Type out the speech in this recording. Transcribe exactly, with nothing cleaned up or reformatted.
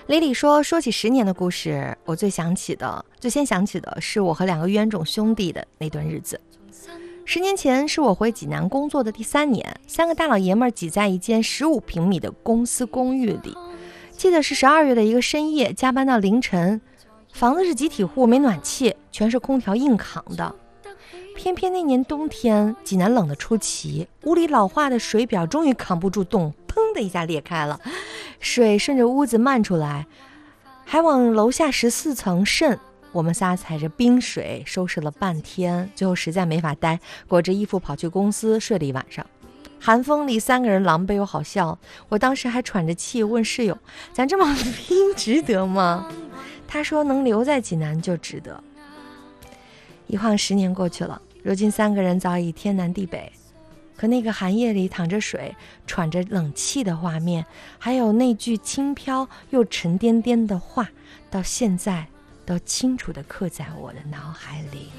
李李说，说起十年的故事，我最想起的最先想起的是我和两个冤种兄弟的那段日子。十年前是我回济南工作的第三年，三个大老爷们儿挤在一间十五平米的公司公寓里。记得是十二月的一个深夜，加班到凌晨，房子是集体户，没暖气，全是空调硬扛的。偏偏那年冬天，济南冷得出奇，屋里老化的水表终于扛不住冻，砰的一下裂开了，水顺着屋子漫出来，还往楼下十四层渗。我们仨踩着冰水收拾了半天，最后实在没法待，裹着衣服跑去公司睡了一晚上。寒风里三个人狼狈又好笑，我当时还喘着气问室友，咱这么拼值得吗？他说能留在济南就值得。一晃十年过去了，如今三个人早已天南地北，可那个寒夜里淌着水喘着冷气的画面，还有那句轻飘又沉甸甸的话，到现在都清楚地刻在我的脑海里。